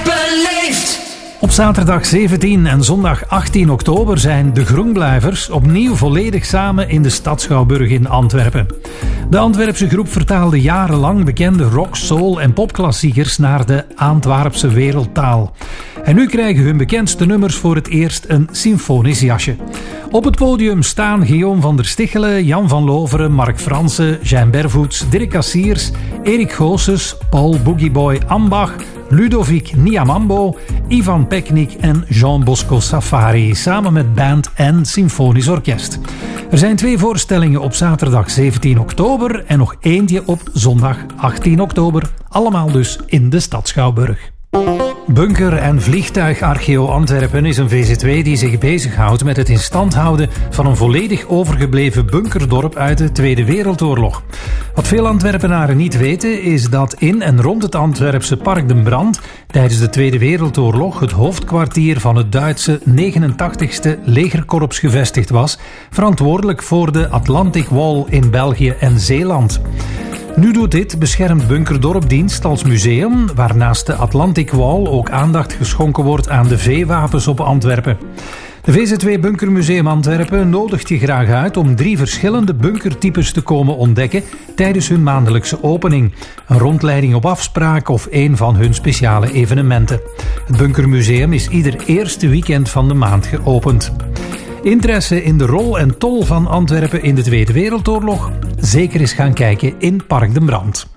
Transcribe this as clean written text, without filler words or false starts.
Antwerpen leeft! Op zaterdag 17 en zondag 18 oktober zijn de Groenblijvers opnieuw volledig samen in de Stadsschouwburg in Antwerpen. De Antwerpse groep vertaalde jarenlang bekende rock, soul en popklassiekers naar de Antwerpse wereldtaal. En nu krijgen hun bekendste nummers voor het eerst een symfonisch jasje. Op het podium staan Guillaume van der Stichelen, Jan van Loveren, Mark Fransen, Jean Bervoets, Dirk Cassiers, Erik Goossens, Paul Boogieboy Ambach, Ludovic Niamambo, Ivan Peknik en Jean Bosco Safari, samen met band en symfonisch orkest. Er zijn 2 voorstellingen op zaterdag 17 oktober en nog eentje op zondag 18 oktober, allemaal dus in de Stadsschouwburg. Bunker- en vliegtuigarcheo Antwerpen is een VZW die zich bezighoudt met het in stand houden van een volledig overgebleven bunkerdorp uit de Tweede Wereldoorlog. Wat veel Antwerpenaren niet weten is dat in en rond het Antwerpse Park den Brand tijdens de Tweede Wereldoorlog het hoofdkwartier van het Duitse 89ste legerkorps gevestigd was, verantwoordelijk voor de Atlantic Wall in België en Zeeland. Nu doet dit beschermd bunkerdorp dienst als museum, waar naast de Atlantic Wall ook aandacht geschonken wordt aan de veewapens op Antwerpen. De VZW Bunkermuseum Antwerpen nodigt je graag uit om 3 verschillende bunkertypes te komen ontdekken tijdens hun maandelijkse opening, een rondleiding op afspraak of een van hun speciale evenementen. Het Bunkermuseum is ieder eerste weekend van de maand geopend. Interesse in de rol en tol van Antwerpen in de Tweede Wereldoorlog? Zeker eens gaan kijken in Park den Brand.